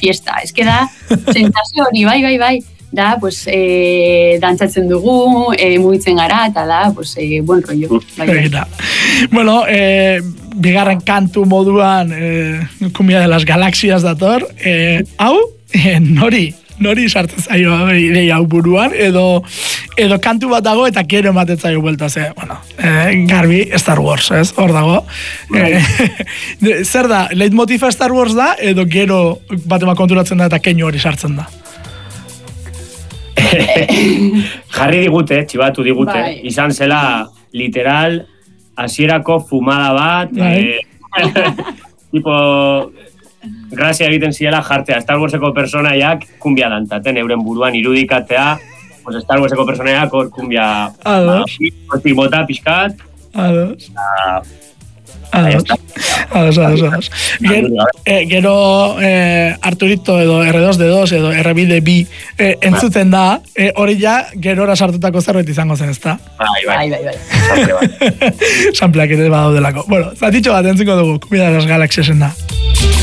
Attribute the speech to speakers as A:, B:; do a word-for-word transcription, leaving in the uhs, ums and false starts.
A: fiesta. Ez que da, sensazio hori, bai, bai, bai. Da, pues, eh, dantzatzen dugu, eh, mugitzen gara, eta da, pues, eh, buen rollo. Bai.
B: Bueno, eh, bigarren kantu moduan, eh, Cumbia de las Galaxias dator, eh, hau, eh, nori, nori sartzen zaio ideia hau buruan, edo, edo kantu bat dago eta gero ematen zaio buelta, ze, bueno, eh, garbi Star Wars, ez, hor dago. Eh, zer da, leitmotifa Star Wars da, edo gero bat ema konturatzen da eta keinu hori sartzen da?
C: Jarri digute, txibatu digute,
A: bai.
C: Izan zela literal hasierako fumada bat,
B: bai.
C: eh, tipo, grazia egiten ziela jartzea Star Warseko personaiak kumbia dantaten, euren buruan irudikatea, pues Star Warseko personaiak hor kumbia hortik bota pixkat.
B: Ados. Ados, ados, ados, ados. Ger, eh, gero eh, Arturito edo erre dos de dos edo erre bi de bi eh, entzuten da, eh, hori ja gerora sartutako zerbait izango zen, ezta?
C: Bai, bai,
A: bai, bai, bai.
B: Sampleak ere badaudelako. Bueno, zatitxo bat entzuko dugu, Cumbia de las Galaxiasen da.